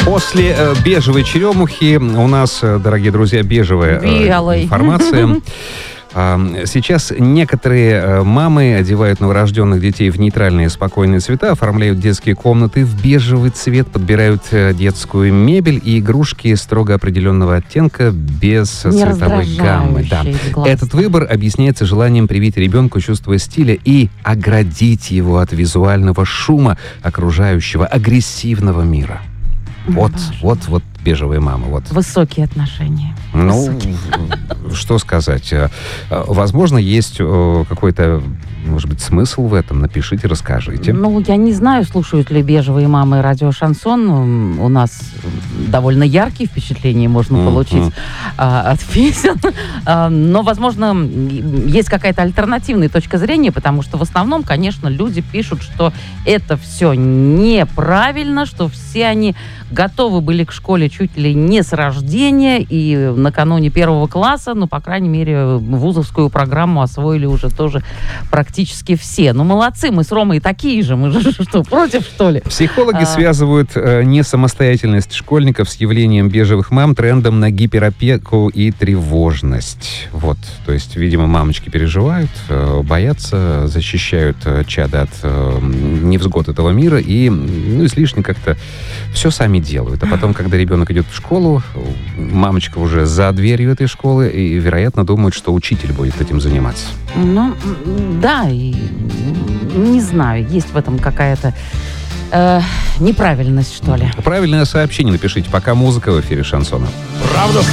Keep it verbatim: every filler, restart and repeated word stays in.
После э, бежевой черемухи у нас, э, дорогие друзья, бежевая э, информация. Сейчас некоторые мамы одевают новорожденных детей в нейтральные спокойные цвета, оформляют детские комнаты в бежевый цвет, подбирают детскую мебель и игрушки строго определенного оттенка без цветовой гаммы. Да. Этот выбор объясняется желанием привить ребенку чувство стиля и оградить его от визуального шума окружающего агрессивного мира. Вот, вот, вот бежевые мамы. Вот. Высокие отношения. Ну, Высокие. Что сказать. Возможно, есть какой-то, может быть, смысл в этом. Напишите, расскажите. Ну, я не знаю, слушают ли бежевые мамы радио «Шансон». У нас довольно яркие впечатления можно mm-hmm. получить а, от песен. А, но, возможно, есть какая-то альтернативная точка зрения, потому что в основном, конечно, люди пишут, что это все неправильно, что все они готовы были к школе чуть ли не с рождения и накануне первого класса, ну, по крайней мере, вузовскую программу освоили уже тоже практически все. Ну, молодцы, мы с Ромой такие же, мы же что, против, что ли? Психологи а... связывают э, несамостоятельность школьников с явлением бежевых мам трендом на гиперопеку и тревожность. Вот, то есть, видимо, мамочки переживают, э, боятся, защищают э, чада от э, невзгод этого мира и, ну, излишне как-то все сами делают. А потом, когда ребенок идет в школу, мамочка уже за дверью этой школы и, вероятно, думает, что учитель будет этим заниматься. Ну, да, и не знаю, есть в этом какая-то э, неправильность, что ли. Правильное сообщение напишите, пока музыка в эфире Шансона. Правда?